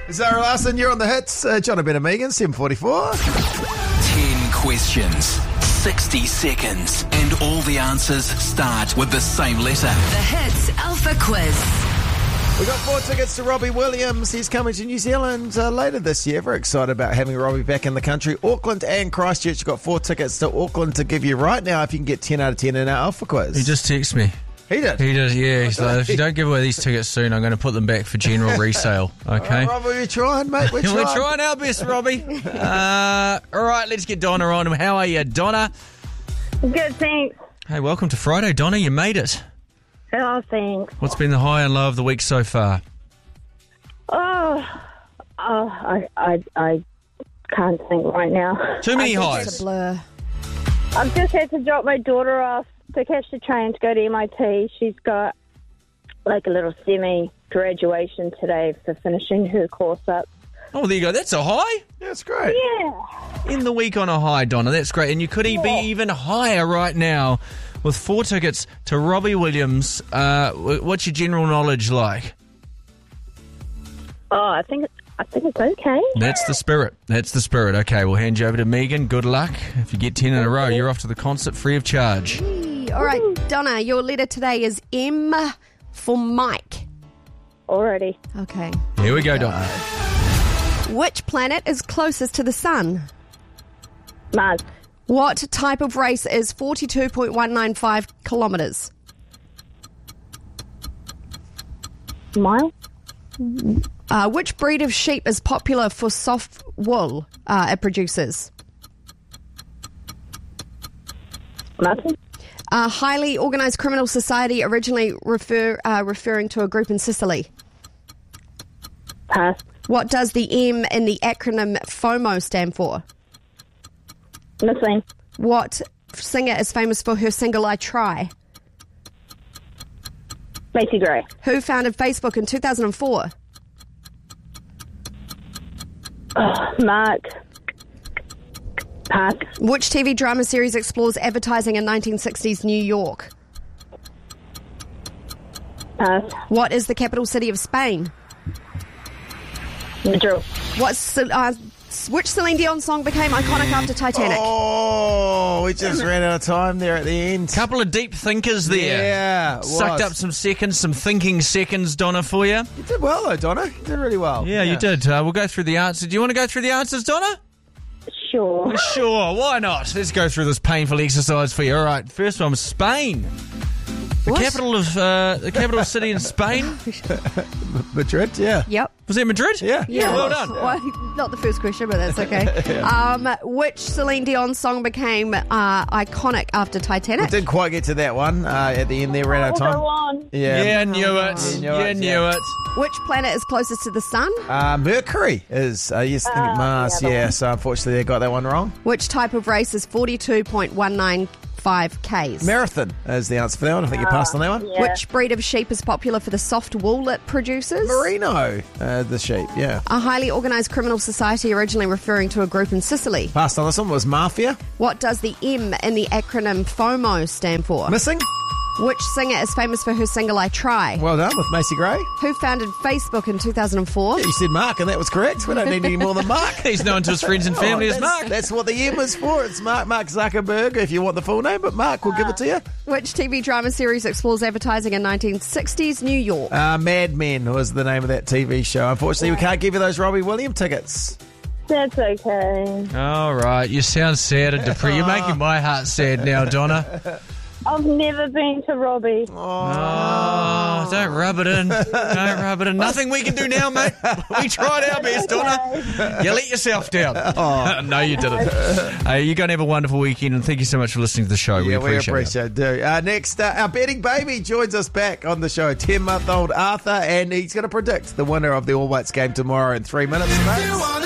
Zara Larson, you're on the hits. John and Ben and Megan, 7:44. 10 questions, 60 seconds, and all the answers start with the same letter. The Hits Alpha Quiz. We got 4 tickets to Robbie Williams. He's coming to New Zealand later this year. Very excited about having Robbie back in the country. Auckland and Christchurch. You've got 4 tickets to Auckland to give you right now if you can get 10 out of 10 in our Alpha Quiz. He just texted me. He did? He did, yeah. He's like, if you don't give away these tickets soon, I'm going to put them back for general resale. Okay? Robbie, we're trying, mate. We're trying. We're trying our best, Robbie. All right, let's get Donna on. How are you, Donna? Good, thanks. Hey, welcome to Friday, Donna. You made it. Oh, thanks. What's been the high and low of the week so far? I can't think right now. Too many It's highs. a blur. I've just had to drop my daughter off to catch the train to go to MIT. She's got like a little semi-graduation today for finishing her course up. Oh, there you go. That's a high. That's great. Yeah. In the week on a high, Donna. That's great. And you could be even higher right now with 4 tickets to Robbie Williams. What's your general knowledge like? Oh, I think it's okay. That's the spirit. That's the spirit. Okay, we'll hand you over to Megan. Good luck. If you get 10 in a row, you're off to the concert free of charge. All right, Donna, your letter today is M for Mike. Already. Okay. Here we go, Donna. Which planet is closest to the sun? Mars. What type of race is 42.195 kilometres? Mile. Which breed of sheep is popular for soft wool it produces? Nothing. A highly organised criminal society originally referring to a group in Sicily. Pass. What does the M in the acronym FOMO stand for? Missing. What singer is famous for her single I Try? Macy Gray. Who founded Facebook in 2004? Mark. Pass. Which TV drama series explores advertising in 1960s New York? Pass. What is the capital city of Spain? Madrid. Which Celine Dion song became iconic after Titanic? Oh, we just ran out of time there at the end. Couple of deep thinkers there. Yeah. it Sucked was. up some seconds, some thinking seconds, Donna, for you. You did well, though, Donna. You did really well. Yeah, you did. We'll go through the answers. Do you want to go through the answers, Donna? Sure. Sure, why not? Let's go through this painful exercise for you. All right, first one was Spain. The What? capital city in Spain. Madrid, yeah. Yep. Was it Madrid? Yeah. Well done. Well, not the first question, but that's okay. Which Celine Dion song became iconic after Titanic? Didn't quite get to that one at the end there. Ran out of Go time. on. Yeah, knew it. You knew it, Knew yeah. it. Which planet is closest to the sun? Mercury is, yes, I think Mars, the other yeah. one. So unfortunately they got that one wrong. Which type of race is 42.195 Ks? Marathon is the answer for that one. I think you passed on that one. Yeah. Which breed of sheep is popular for the soft wool it produces? Merino, the sheep, yeah. A highly organised criminal society originally referring to a group in Sicily. Passed on this one was Mafia. What does the M in the acronym FOMO stand for? Missing. Which singer is famous for her single I Try? Well done with Macy Gray. Who founded Facebook in 2004? You said Mark, and that was correct. We don't need any more than Mark. He's known to his friends and family as Mark. That's what the M is for. It's Mark Zuckerberg, if you want the full name, but Mark will give it to you. Which TV drama series explores advertising in 1960s New York? Mad Men was the name of that TV show. Unfortunately, we can't give you those Robbie Williams tickets. That's okay. All right, you sound sad and depressed. You're making my heart sad now, Donna. I've never been to Robbie. Oh, don't rub it in. Don't rub it in. Nothing we can do now, mate. We tried our best, Donna. You let yourself down. No, you didn't. You're going to have a wonderful weekend, and thank you so much for listening to the show. Yeah, we appreciate it. it. Next, our betting baby joins us back on the show. 10-month-old Arthur, and he's going to predict the winner of the All Whites game tomorrow in 3 minutes.